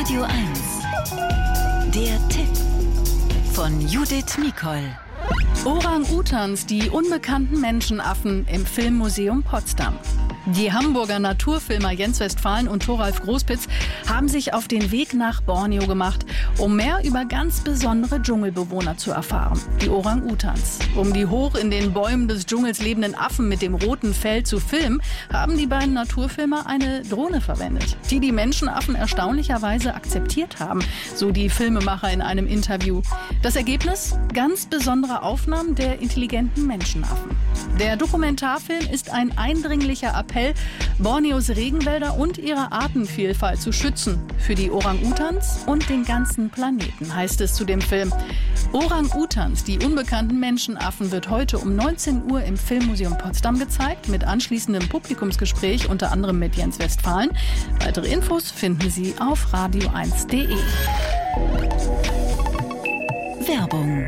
Radio 1. Der Tipp von Judith Mikol. Orang-Utans, die unbekannten Menschenaffen im Filmmuseum Potsdam. Die Hamburger Naturfilmer Jens Westphalen und Thoralf Großpitz haben sich auf den Weg nach Borneo gemacht, um mehr über ganz besondere Dschungelbewohner zu erfahren, die Orang-Utans. Um die hoch in den Bäumen des Dschungels lebenden Affen mit dem roten Fell zu filmen, haben die beiden Naturfilmer eine Drohne verwendet, die Menschenaffen erstaunlicherweise akzeptiert haben, so die Filmemacher in einem Interview. Das Ergebnis? Ganz besondere Aufnahmen der intelligenten Menschenaffen. Der Dokumentarfilm ist ein eindringlicher Appell, Borneos Regenwälder und ihre Artenvielfalt zu schützen. Für die Orang-Utans und den ganzen Planeten, heißt es zu dem Film. Orang-Utans, die unbekannten Menschenaffen, wird heute um 19 Uhr im Filmmuseum Potsdam gezeigt, mit anschließendem Publikumsgespräch, unter anderem mit Jens Westphalen. Weitere Infos finden Sie auf radio1.de. Werbung.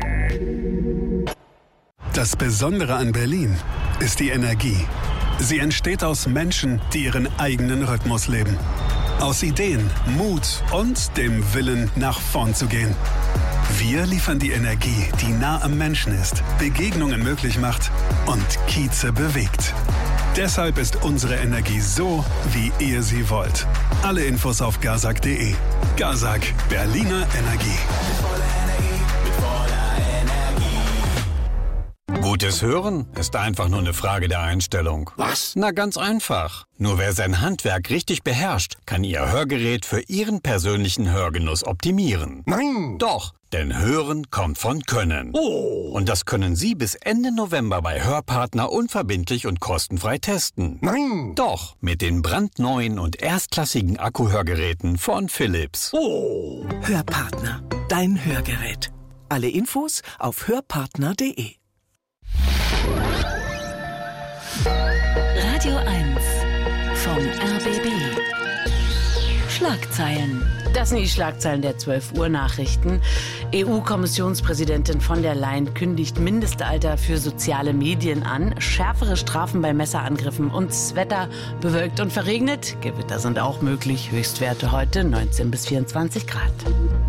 Das Besondere an Berlin ist die Energie. Sie entsteht aus Menschen, die ihren eigenen Rhythmus leben. Aus Ideen, Mut und dem Willen, nach vorn zu gehen. Wir liefern die Energie, die nah am Menschen ist, Begegnungen möglich macht und Kieze bewegt. Deshalb ist unsere Energie so, wie ihr sie wollt. Alle Infos auf gazak.de. Gazak, Berliner Energie. Gutes Hören ist einfach nur eine Frage der Einstellung. Was? Na, ganz einfach. Nur wer sein Handwerk richtig beherrscht, kann Ihr Hörgerät für Ihren persönlichen Hörgenuss optimieren. Nein! Doch, denn Hören kommt von Können. Oh! Und das können Sie bis Ende November bei Hörpartner unverbindlich und kostenfrei testen. Nein! Doch, mit den brandneuen und erstklassigen Akkuhörgeräten von Philips. Oh! Hörpartner, dein Hörgerät. Alle Infos auf hörpartner.de. Radio 1 vom RBB. Schlagzeilen. Das sind die Schlagzeilen der 12 Uhr Nachrichten. EU-Kommissionspräsidentin von der Leyen kündigt Mindestalter für soziale Medien an, schärfere Strafen bei Messerangriffen und das Wetter bewölkt und verregnet. Gewitter sind auch möglich. Höchstwerte heute 19 bis 24 Grad.